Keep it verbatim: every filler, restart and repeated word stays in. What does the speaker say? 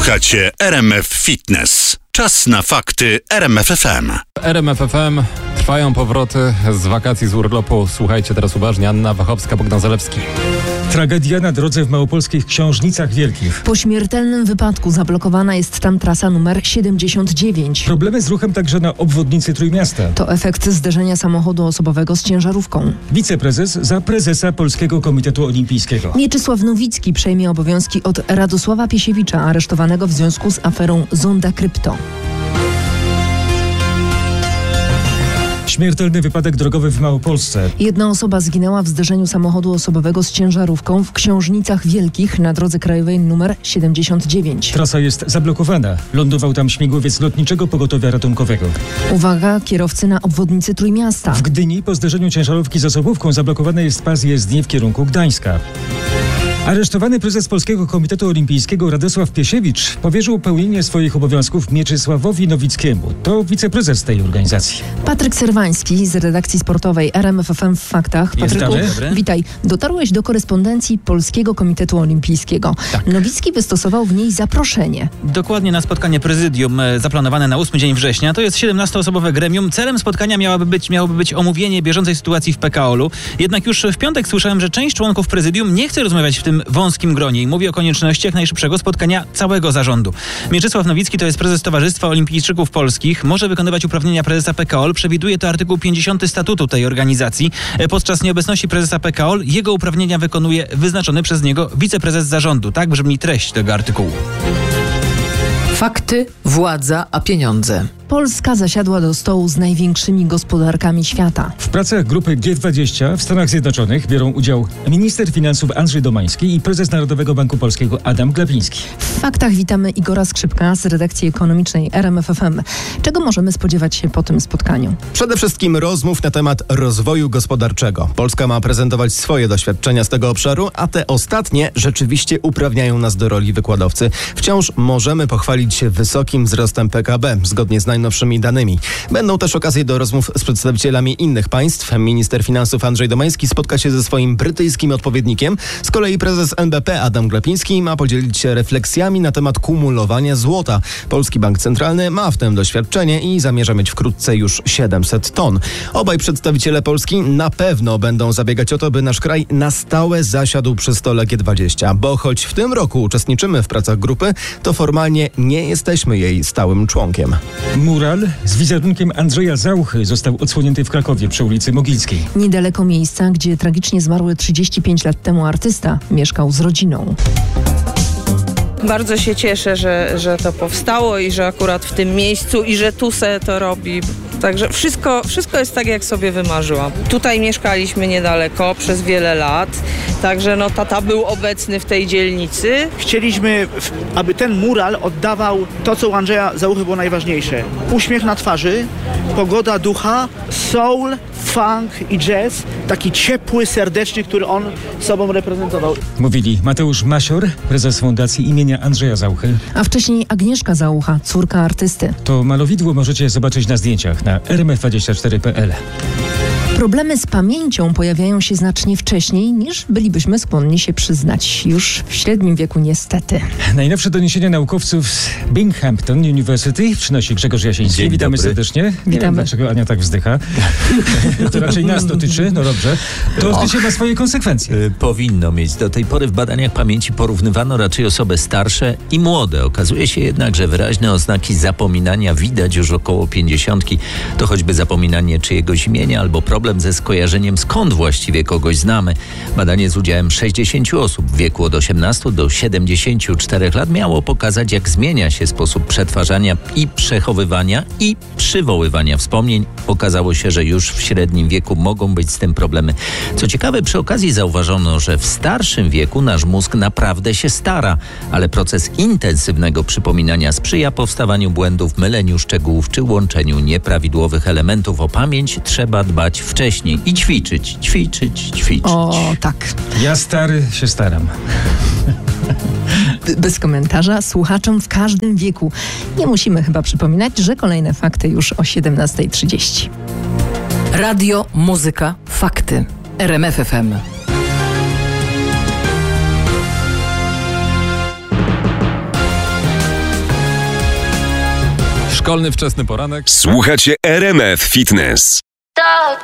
Słuchacie R M F Fitness. Czas na fakty R M F F M. R M F F M. Trwają powroty z wakacji, z urlopu. Słuchajcie teraz uważnie. Anna Wachowska, Bogdan Zalewski. Tragedia na drodze w małopolskich Książnicach Wielkich. Po śmiertelnym wypadku zablokowana jest tam trasa numer siedemdziesiąt dziewięć. Problemy z ruchem także na obwodnicy Trójmiasta. To efekt zderzenia samochodu osobowego z ciężarówką. Wiceprezes za prezesa Polskiego Komitetu Olimpijskiego. Mieczysław Nowicki przejmie obowiązki od Radosława Piesiewicza, aresztowanego w związku z aferą Zonda Krypto. Śmiertelny wypadek drogowy w Małopolsce. Jedna osoba zginęła w zderzeniu samochodu osobowego z ciężarówką w Książnicach Wielkich na drodze krajowej numer siedemdziesiąt dziewięć. Trasa jest zablokowana. Lądował tam śmigłowiec Lotniczego Pogotowia Ratunkowego. Uwaga, kierowcy na obwodnicy Trójmiasta. W Gdyni po zderzeniu ciężarówki z osobówką zablokowany jest pas jezdni w kierunku Gdańska. Aresztowany prezes Polskiego Komitetu Olimpijskiego Radosław Piesiewicz powierzył pełnienie swoich obowiązków Mieczysławowi Nowickiemu. To wiceprezes tej organizacji. Patryk Serwański z redakcji sportowej R M F F M w Faktach. Patryku, witaj. Dotarłeś do korespondencji Polskiego Komitetu Olimpijskiego. Tak. Nowicki wystosował w niej zaproszenie. Dokładnie na spotkanie prezydium zaplanowane na ósmy dzień września. To jest siedemnastoosobowe gremium. Celem spotkania miałoby być, miałoby być omówienie bieżącej sytuacji w P K O L u. Jednak już w piątek słyszałem, że część członków prezydium nie chce rozmawiać w tym wąskim gronie i mówi o konieczności jak najszybszego spotkania całego zarządu. Mieczysław Nowicki to jest prezes Towarzystwa Olimpijczyków Polskich. Może wykonywać uprawnienia prezesa P K O L. Przewiduje to artykuł pięćdziesiąty statutu tej organizacji. Podczas nieobecności prezesa P K O L jego uprawnienia wykonuje wyznaczony przez niego wiceprezes zarządu. Tak brzmi treść tego artykułu. Fakty, władza, a pieniądze. Polska zasiadła do stołu z największymi gospodarkami świata. W pracach grupy G dwadzieścia w Stanach Zjednoczonych biorą udział minister finansów Andrzej Domański i prezes Narodowego Banku Polskiego Adam Glapiński. W Faktach witamy Igora Skrzypka z redakcji ekonomicznej R M F F M. Czego możemy spodziewać się po tym spotkaniu? Przede wszystkim rozmów na temat rozwoju gospodarczego. Polska ma prezentować swoje doświadczenia z tego obszaru, a te ostatnie rzeczywiście uprawniają nas do roli wykładowcy. Wciąż możemy pochwalić się wysokim wzrostem P K B, zgodnie z najnowszymi danymi. Będą też okazje do rozmów z przedstawicielami innych państw. Minister finansów Andrzej Domański spotka się ze swoim brytyjskim odpowiednikiem. Z kolei prezes N B P Adam Glapiński ma podzielić się refleksjami na temat kumulowania złota. Polski Bank Centralny ma w tym doświadczenie i zamierza mieć wkrótce już siedemset ton. Obaj przedstawiciele Polski na pewno będą zabiegać o to, by nasz kraj na stałe zasiadł przy stole G dwadzieścia, bo choć w tym roku uczestniczymy w pracach grupy, to formalnie nie jesteśmy jej stałym członkiem. Mural z wizerunkiem Andrzeja Zauchy został odsłonięty w Krakowie przy ulicy Mogilskiej. Niedaleko miejsca, gdzie tragicznie zmarły trzydzieści pięć lat temu artysta mieszkał z rodziną. Bardzo się cieszę, że, że to powstało i że akurat w tym miejscu i że tu se to robi. Także wszystko, wszystko jest tak, jak sobie wymarzyłam. Tutaj mieszkaliśmy niedaleko przez wiele lat, także no tata był obecny w tej dzielnicy. Chcieliśmy, aby ten mural oddawał to, co u Andrzeja Zauchy było najważniejsze. Uśmiech na twarzy, pogoda ducha, soul, funk i jazz. Taki ciepły, serdeczny, który on sobą reprezentował. Mówili Mateusz Masior, prezes Fundacji imienia Andrzeja Zauchy. A wcześniej Agnieszka Zaucha, córka artysty. To malowidło możecie zobaczyć na zdjęciach na r m f dwadzieścia cztery kropka p l. Problemy z pamięcią pojawiają się znacznie wcześniej, niż bylibyśmy skłonni się przyznać. Już w średnim wieku niestety. Najnowsze doniesienia naukowców z Binghamton University przynosi Grzegorz Jasiński. Dzień Witamy dobry. serdecznie. Nie Witamy. wiem, dlaczego Ania tak wzdycha. To raczej nas dotyczy. No dobrze. To oczywiście ma swoje konsekwencje. Y, powinno mieć. Do tej pory w badaniach pamięci porównywano raczej osoby starsze i młode. Okazuje się jednak, że wyraźne oznaki zapominania widać już około pięćdziesiątki. To choćby zapominanie czyjegoś imienia albo problem ze skojarzeniem, skąd właściwie kogoś znamy. Badanie z udziałem sześćdziesięciu osób w wieku od osiemnastu do siedemdziesięciu czterech lat miało pokazać, jak zmienia się sposób przetwarzania i przechowywania i przywoływania wspomnień. Okazało się, że już w średnim wieku mogą być z tym problemy. Co ciekawe, przy okazji zauważono, że w starszym wieku nasz mózg naprawdę się stara, ale proces intensywnego przypominania sprzyja powstawaniu błędów, myleniu szczegółów czy łączeniu nieprawidłowych elementów. O pamięć trzeba dbać wcześniej i ćwiczyć, ćwiczyć, ćwiczyć. O, tak. Ja stary się staram. Bez komentarza, słuchaczom w każdym wieku. Nie musimy chyba przypominać, że kolejne fakty już o siedemnasta trzydzieści. Radio, muzyka, fakty. R M F F M. Szkolny wczesny poranek. Słuchacie R M F Fitness.